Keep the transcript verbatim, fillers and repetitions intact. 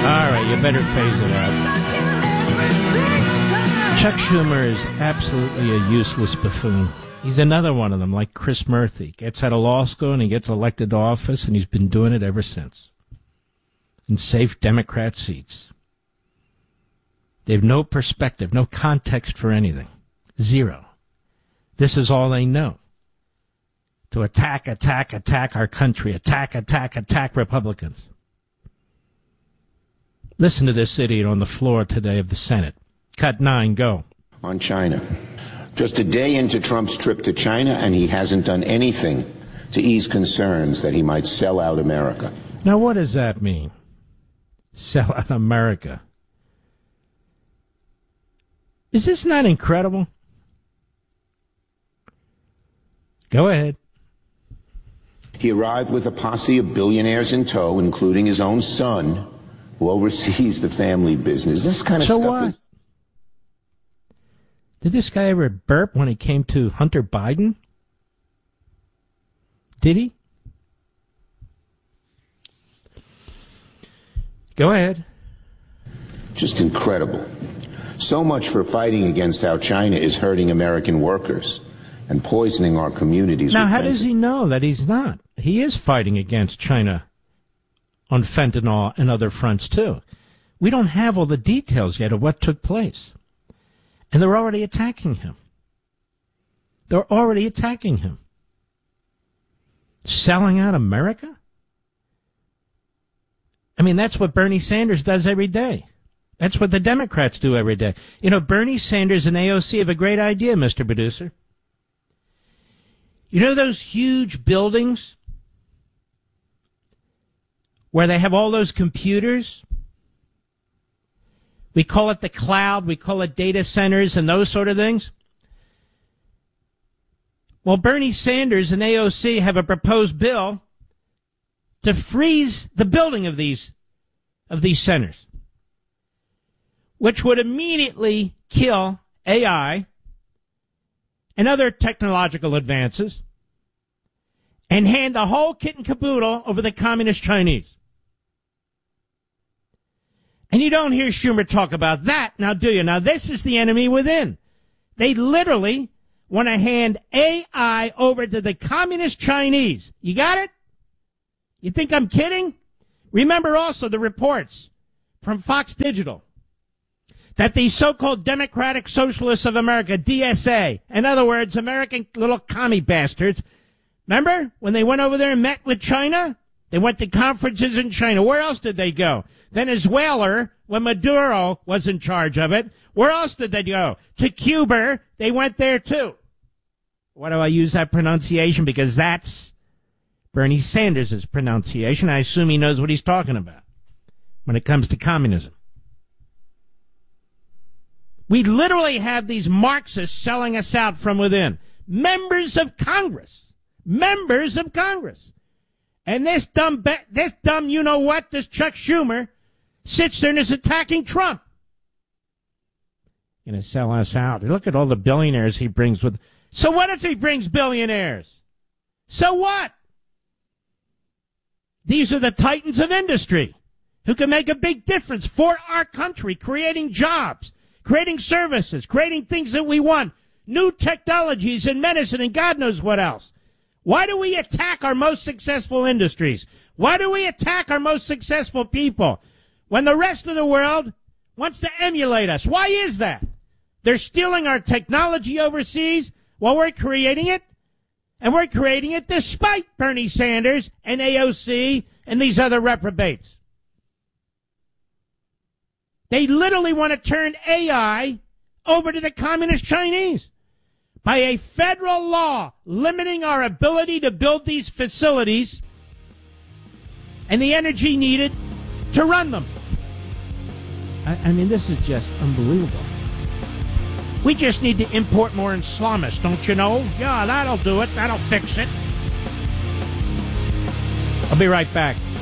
All right, you better phase it out. Chuck Schumer is absolutely a useless buffoon. He's another one of them, like Chris Murphy. Gets out of law school and he gets elected to office, and he's been doing it ever since. In safe Democrat seats. They have no perspective, no context for anything. Zero. This is all they know. To attack, attack, attack our country. Attack, attack, attack Republicans. Listen to this idiot on the floor today of the Senate. Cut nine, go. On China. Just a day into Trump's trip to China, and he hasn't done anything to ease concerns that he might sell out America. Now, what does that mean? Sell out America. Is this not incredible? Go ahead. He arrived with a posse of billionaires in tow, including his own son, who oversees the family business. This kind of so stuff what? is... Did this guy ever burp when he came to Hunter Biden? Did he? Go ahead. Just incredible. So much for fighting against how China is hurting American workers and poisoning our communities. Now, with how fentanyl. does he know that he's not? He is fighting against China on fentanyl and other fronts, too. We don't have all the details yet of what took place. And they're already attacking him. They're already attacking him. Selling out America? I mean, that's what Bernie Sanders does every day. That's what the Democrats do every day. You know, Bernie Sanders and A O C have a great idea, Mister Producer. You know those huge buildings where they have all those computers? We call it the cloud, we call it data centers and those sort of things. Well, Bernie Sanders and A O C have a proposed bill to freeze the building of these of these centers, which would immediately kill A I and other technological advances and hand the whole kit and caboodle over the communist Chinese. And you don't hear Schumer talk about that, now do you? Now, this is the enemy within. They literally want to hand A I over to the communist Chinese. You got it? You think I'm kidding? Remember also the reports from Fox Digital that the so-called Democratic Socialists of America, D S A, in other words, American little commie bastards, remember when they went over there and met with China? They went to conferences in China. Where else did they go? Venezuela, when Maduro was in charge of it. Where else did they go? To Cuba. They went there too. Why do I use that pronunciation? Because that's Bernie Sanders' pronunciation. I assume he knows what he's talking about when it comes to communism. We literally have these Marxists selling us out from within. Members of Congress. Members of Congress. And this dumb, be- this dumb, you know what, this Chuck Schumer sits there and is attacking Trump. Going to sell us out. Look at all the billionaires he brings with. So what if he brings billionaires? So what? These are the titans of industry who can make a big difference for our country, creating jobs, creating services, creating things that we want, new technologies in medicine and God knows what else. Why do we attack our most successful industries? Why do we attack our most successful people when the rest of the world wants to emulate us? Why is that? They're stealing our technology overseas while we're creating it, and we're creating it despite Bernie Sanders and A O C and these other reprobates. They literally want to turn A I over to the communist Chinese by a federal law limiting our ability to build these facilities and the energy needed to run them. I, I mean, this is just unbelievable. We just need to import more Islamists, don't you know? Yeah, that'll do it. That'll fix it. I'll be right back.